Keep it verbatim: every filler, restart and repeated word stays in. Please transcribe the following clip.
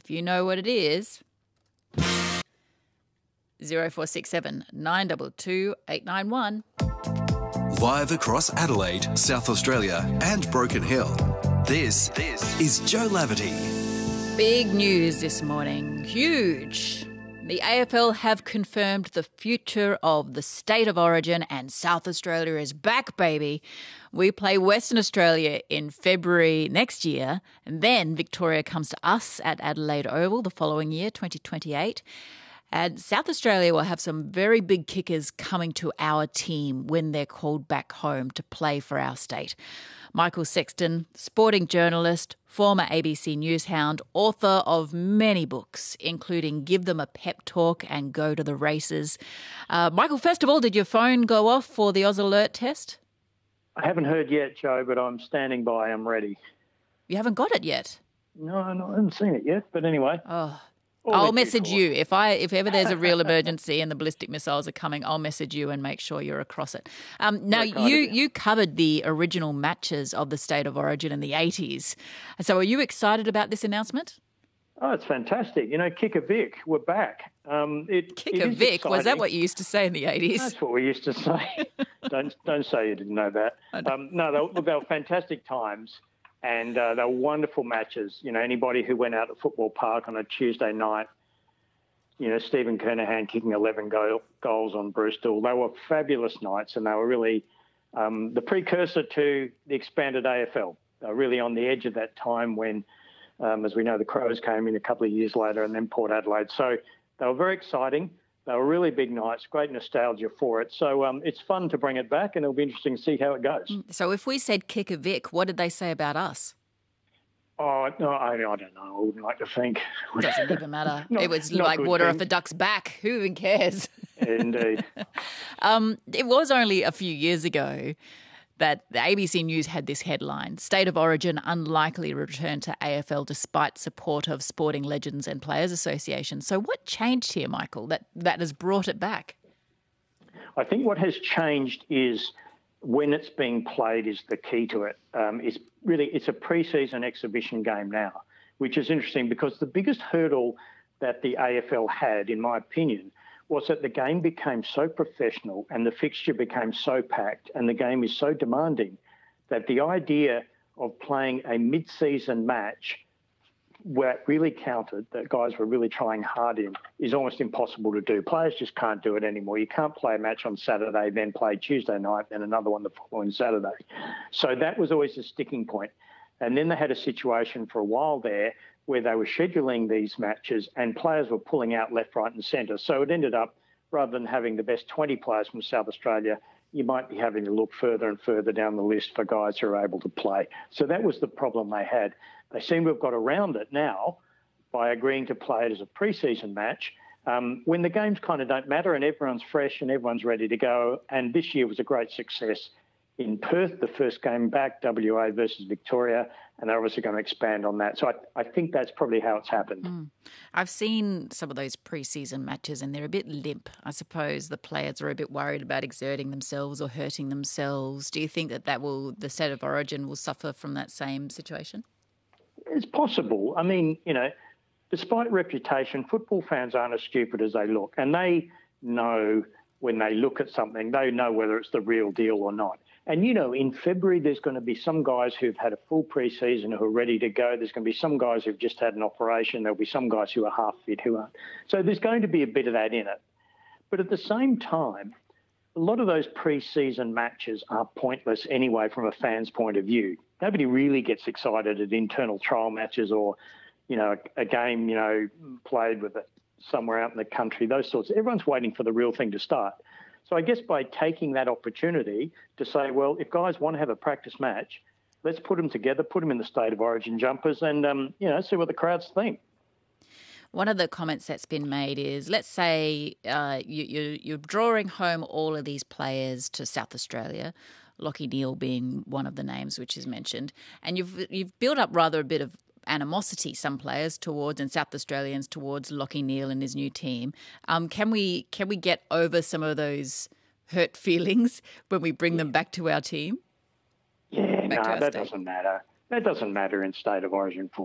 If you know what it is, zero four six seven nine two two eight nine one. Live across Adelaide, South Australia and Broken Hill, this, this is Joe Laverty. Big news this morning. Huge. The A F L have confirmed the future of the State of Origin and South Australia is back, baby. We play Western Australia in February next year, and then Victoria comes to us at Adelaide Oval the following year, twenty twenty-eight. And South Australia will have some very big kickers coming to our team when they're called back home to play for our state. Michael Sexton, sporting journalist, former A B C News hound, author of many books, including Give Them a Pep Talk and Go to the Races. Uh, Michael, first of all, did your phone go off for the Oz Alert test? I haven't heard yet, Joe, but I'm standing by. I'm ready. You haven't got it yet? No, no, I haven't seen it yet. But anyway. Oh. I'll message you. If I if ever there's a real emergency and the ballistic missiles are coming, I'll message you and make sure you're across it. Um, now, you, you covered the original matches of the State of Origin in the eighties. So are you excited about this announcement? Oh, it's fantastic. You know, Kick a Vic, we're back. Um, it, Kick it a Vic? exciting. Was that what you used to say in the eighties? That's what we used to say. don't don't say you didn't know that. Um, no, they were, they were fantastic times. And uh, they were wonderful matches. You know, anybody who went out to Football Park on a Tuesday night, you know, Stephen Kernahan kicking eleven goal, goals on Bristol. They were fabulous nights, and they were really um, the precursor to the expanded A F L. They were really on the edge of that time when, um, as we know, the Crows came in a couple of years later and then Port Adelaide. So they were very exciting. They were really big nights, great nostalgia for it. So um, it's fun to bring it back, and it'll be interesting to see how it goes. So if we said Kick a Vic, what did they say about us? Oh, no, I, I don't know. I wouldn't like to think. It doesn't even matter. not, it was like water things. off a duck's back. Who even cares? Indeed. um, it was only a few years ago that the A B C News had this headline, State of Origin unlikely return to A F L despite support of Sporting Legends and Players Association. So what changed here, Michael, that, that has brought it back? I think what has changed is when it's being played is the key to it. Um, it's really, it's a pre-season exhibition game now, which is interesting because the biggest hurdle that the A F L had, in my opinion, was that the game became so professional and the fixture became so packed and the game is so demanding that the idea of playing a mid-season match where it really counted, that guys were really trying hard in, is almost impossible to do. Players just can't do it anymore. You can't play a match on Saturday, then play Tuesday night, then another one the following Saturday. So that was always a sticking point. And then they had a situation for a while there where they were scheduling these matches and players were pulling out left, right and centre. So it ended up, rather than having the best twenty players from South Australia, you might be having to look further and further down the list for guys who are able to play. So that was the problem they had. They seem to have got around it now by agreeing to play it as a pre-season match um, when the games kind of don't matter and everyone's fresh and everyone's ready to go. And this year was a great success in Perth, the first game back, W A versus Victoria, and they're obviously going to expand on that. So I, I think that's probably how it's happened. Mm. I've seen some of those pre-season matches and they're a bit limp. I suppose the players are a bit worried about exerting themselves or hurting themselves. Do you think that, that will, the State of Origin will suffer from that same situation? It's possible. I mean, you know, despite reputation, football fans aren't as stupid as they look, and they know when they look at something, they know whether it's the real deal or not. And, you know, in February, there's going to be some guys who've had a full pre-season who are ready to go. There's going to be some guys who've just had an operation. There'll be some guys who are half fit who aren't. So there's going to be a bit of that in it. But at the same time, a lot of those pre-season matches are pointless anyway from a fan's point of view. Nobody really gets excited at internal trial matches or, you know, a, a game, you know, played with it somewhere out in the country, those sorts. Everyone's waiting for the real thing to start. So I guess by taking that opportunity to say, well, if guys want to have a practice match, let's put them together, put them in the State of Origin jumpers and, um, you know, see what the crowds think. One of the comments that's been made is, let's say uh, you, you, you're drawing home all of these players to South Australia, Lachie Neale being one of the names which is mentioned, and you've you've built up rather a bit of animosity, some players towards and South Australians towards Lachie Neale and his new team. Um, can we can we get over some of those hurt feelings when we bring them back to our team? Yeah, back no, our that state? doesn't matter. That doesn't matter in State of Origin football.